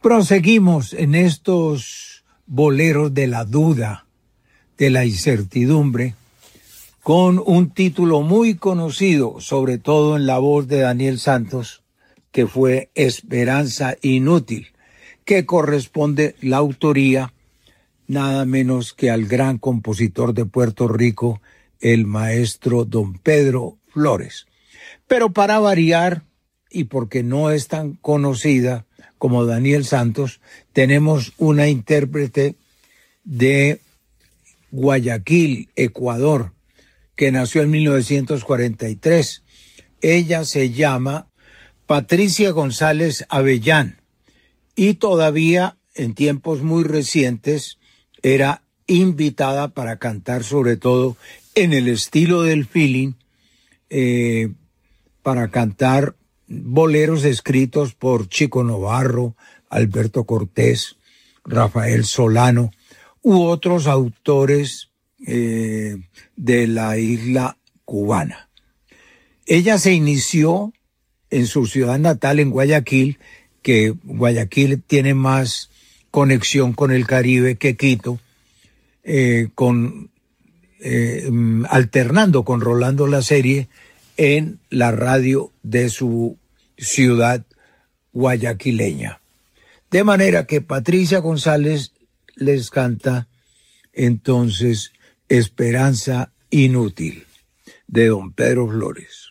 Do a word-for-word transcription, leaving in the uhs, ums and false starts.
Proseguimos en estos boleros de la duda, de la incertidumbre, con un título muy conocido, sobre todo en la voz de Daniel Santos, que fue Esperanza Inútil, que corresponde la autoría nada menos que al gran compositor de Puerto Rico, el maestro don Pedro Flores. Pero para variar, y porque no es tan conocida como Daniel Santos, tenemos una intérprete de Guayaquil, Ecuador, que nació en mil novecientos cuarenta y tres. Ella se llama Patricia González Avellán y todavía en tiempos muy recientes era invitada para cantar sobre todo en el estilo del feeling, eh, para cantar boleros escritos por Chico Novarro, Alberto Cortés, Rafael Solano u otros autores eh, de la isla cubana. Ella se inició en su ciudad natal, en Guayaquil, que Guayaquil tiene más conexión con el Caribe que Quito, eh, con, eh, alternando con Rolando La Serie en la radio de su ciudad guayaquileña. De manera que Patricia González les canta entonces Esperanza Inútil, de don Pedro Flores.